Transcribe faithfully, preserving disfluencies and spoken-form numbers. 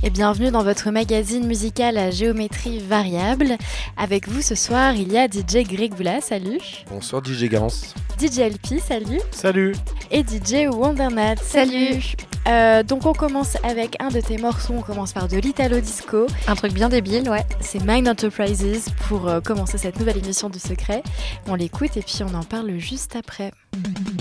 Et bienvenue dans votre magazine musical à géométrie variable. Avec vous ce soir, il y a D J Greg Boula, salut. Bonsoir D J Garance. D J L P, salut. Salut. Et D J Wondernat, salut. salut. Euh, donc on commence avec un de tes morceaux, on commence par de l'Italo Disco. Un truc bien débile, ouais. C'est Mind Enterprises pour euh, commencer cette nouvelle émission du Secret. On l'écoute et puis on en parle juste après.